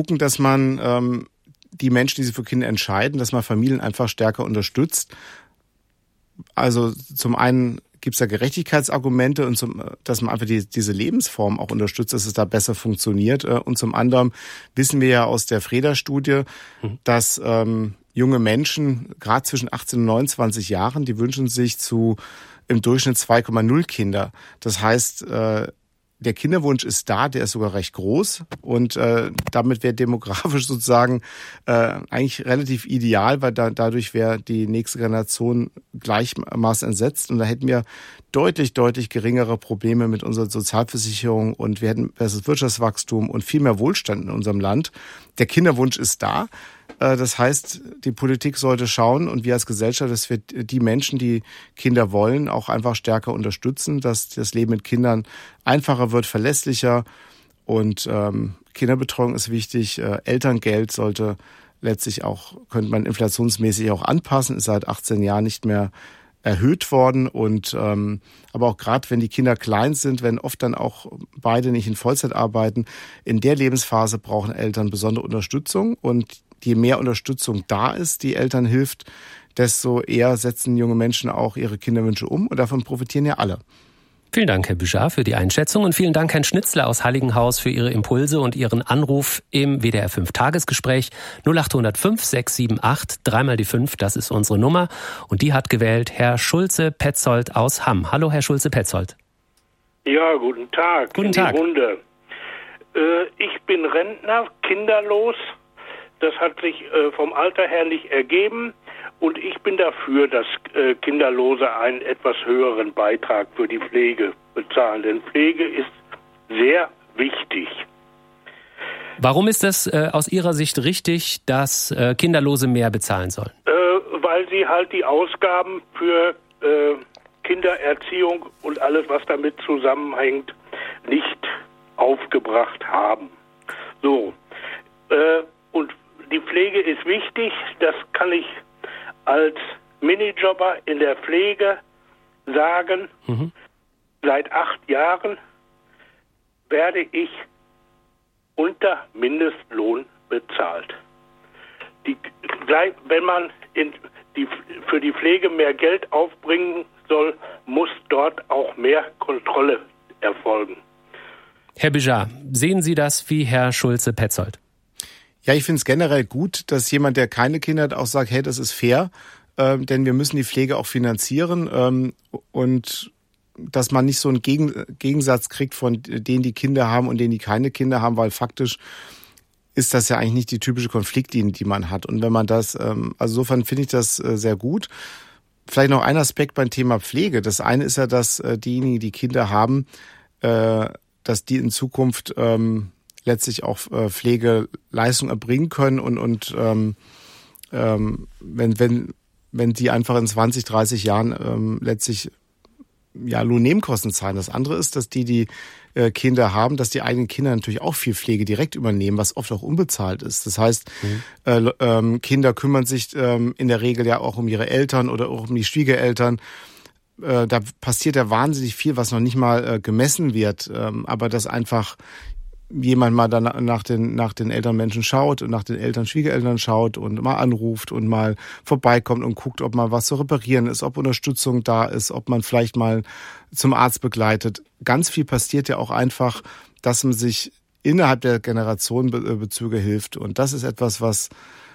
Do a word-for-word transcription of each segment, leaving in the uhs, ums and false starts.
gucken, dass man ähm, die Menschen, die sich für Kinder entscheiden, dass man Familien einfach stärker unterstützt. Also zum einen gibt es da Gerechtigkeitsargumente und zum, dass man einfach die, diese Lebensform auch unterstützt, dass es da besser funktioniert. Und zum anderen wissen wir ja aus der Freda-Studie, mhm. dass ähm, junge Menschen, gerade zwischen achtzehn und neunundzwanzig Jahren, die wünschen sich zu im Durchschnitt zwei Komma null Kinder. Das heißt, äh, der Kinderwunsch ist da, der ist sogar recht groß und äh, damit wäre demografisch sozusagen äh, eigentlich relativ ideal, weil da, dadurch wäre die nächste Generation gleichmaßen entsetzt und da hätten wir deutlich, deutlich geringere Probleme mit unserer Sozialversicherung und wir hätten besseres Wirtschaftswachstum und viel mehr Wohlstand in unserem Land. Der Kinderwunsch ist da. Das heißt, die Politik sollte schauen und wir als Gesellschaft, dass wir die Menschen, die Kinder wollen, auch einfach stärker unterstützen, dass das Leben mit Kindern einfacher wird, verlässlicher und ähm, Kinderbetreuung ist wichtig. Äh, Elterngeld sollte letztlich auch, könnte man inflationsmäßig auch anpassen, ist seit achtzehn Jahren nicht mehr erhöht worden und ähm, aber auch gerade wenn die Kinder klein sind, wenn oft dann auch beide nicht in Vollzeit arbeiten, in der Lebensphase brauchen Eltern besondere Unterstützung und je mehr Unterstützung da ist, die Eltern hilft, desto eher setzen junge Menschen auch ihre Kinderwünsche um und davon profitieren ja alle. Vielen Dank, Herr Büchar, für die Einschätzung und vielen Dank, Herrn Schnitzler aus Heiligenhaus, für Ihre Impulse und Ihren Anruf im W D R fünf Tagesgespräch. null acht null fünf sechs sieben acht, dreimal die fünf, das ist unsere Nummer. Und die hat gewählt Herr Schulze-Petzold aus Hamm. Hallo, Herr Schulze-Petzold. Ja, guten Tag. Guten Tag. In die Runde. Äh, ich bin Rentner, kinderlos. Das hat sich äh, vom Alter her nicht ergeben und ich bin dafür, dass äh, Kinderlose einen etwas höheren Beitrag für die Pflege bezahlen. Denn Pflege ist sehr wichtig. Warum ist das äh, aus Ihrer Sicht richtig, dass äh, Kinderlose mehr bezahlen sollen? Äh, weil sie halt die Ausgaben für äh, Kindererziehung und alles, was damit zusammenhängt, nicht aufgebracht haben. So, äh, und die Pflege ist wichtig, das kann ich als Minijobber in der Pflege sagen. Mhm. Seit acht Jahren werde ich unter Mindestlohn bezahlt. Die, wenn man in die, für die Pflege mehr Geld aufbringen soll, muss dort auch mehr Kontrolle erfolgen. Herr Büchar, sehen Sie das wie Herr Schulze-Petzold? Ja, ich finde es generell gut, dass jemand, der keine Kinder hat, auch sagt, hey, das ist fair, äh, denn wir müssen die Pflege auch finanzieren ähm, und dass man nicht so einen Gegen- Gegensatz kriegt von denen, die Kinder haben und denen, die keine Kinder haben, weil faktisch ist das ja eigentlich nicht die typische Konfliktlinie, die man hat. Und wenn man das, ähm, also insofern finde ich das äh, sehr gut. Vielleicht noch ein Aspekt beim Thema Pflege. Das eine ist ja, dass äh, diejenigen, die Kinder haben, äh, dass die in Zukunft ähm, letztlich auch äh, Pflegeleistung erbringen können und und ähm, ähm, wenn wenn wenn die einfach in zwanzig, dreißig Jahren ähm, letztlich ja Lohnnebenkosten zahlen. Das andere ist, dass die die äh, Kinder haben, dass die eigenen Kinder natürlich auch viel Pflege direkt übernehmen, was oft auch unbezahlt ist. Das heißt, mhm. äh, ähm, Kinder kümmern sich ähm, in der Regel ja auch um ihre Eltern oder auch um die Schwiegereltern. Äh, da passiert ja wahnsinnig viel, was noch nicht mal äh, gemessen wird, ähm, aber das einfach jemand mal dann nach den nach den Elternmenschen schaut und nach den Eltern, Schwiegereltern schaut und mal anruft und mal vorbeikommt und guckt, ob mal was zu reparieren ist, ob Unterstützung da ist, ob man vielleicht mal zum Arzt begleitet. Ganz viel passiert ja auch einfach, dass man sich innerhalb der Generationenbezüge hilft und das ist etwas, was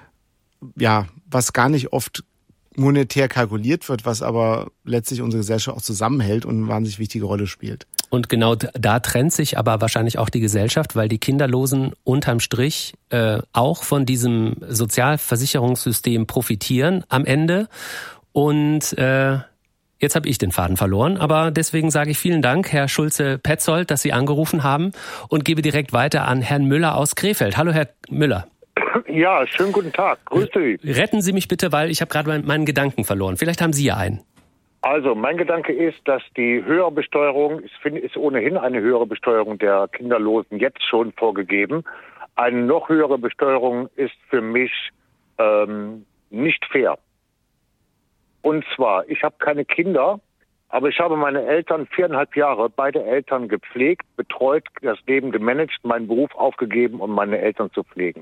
ja was gar nicht oft monetär kalkuliert wird, was aber letztlich unsere Gesellschaft auch zusammenhält und eine wahnsinnig wichtige Rolle spielt. Und genau da trennt sich aber wahrscheinlich auch die Gesellschaft, weil die Kinderlosen unterm Strich äh, auch von diesem Sozialversicherungssystem profitieren am Ende. Und äh, jetzt habe ich den Faden verloren, aber deswegen sage ich vielen Dank, Herr Schulze-Petzold, dass Sie angerufen haben und gebe direkt weiter an Herrn Müller aus Krefeld. Hallo, Herr Müller. Ja, schönen guten Tag. Grüß Sie. Retten Sie mich bitte, weil ich habe gerade meinen Gedanken verloren. Vielleicht haben Sie ja einen. Also, mein Gedanke ist, dass die höhere Besteuerung, ich finde, ist ohnehin eine höhere Besteuerung der Kinderlosen jetzt schon vorgegeben. Eine noch höhere Besteuerung ist für mich ähm, nicht fair. Und zwar, ich habe keine Kinder, aber ich habe meine Eltern viereinhalb Jahre, beide Eltern gepflegt, betreut, das Leben gemanagt, meinen Beruf aufgegeben, um meine Eltern zu pflegen.